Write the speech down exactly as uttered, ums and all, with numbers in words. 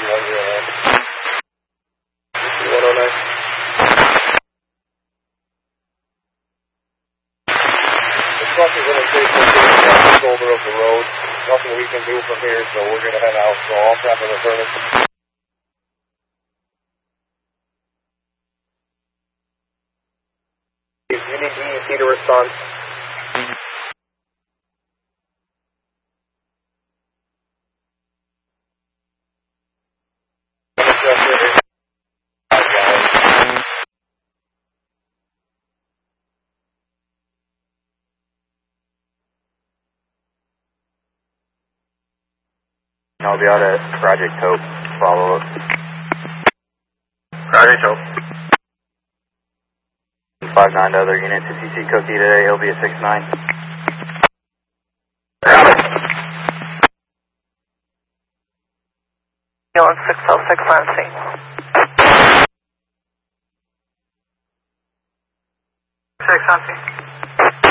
one zero nine. one oh nine. The truck is in a safe location on the shoulder of the road. Nothing we can do from here, so we're going to head out. So all traffic is turning. You need D E C to respond. I'll be out at Project Hope. Follow up. Project Hope. five nine to other units. If you see Cookie today, he'll be a six nine. Going six oh six Lansing. six Lansing.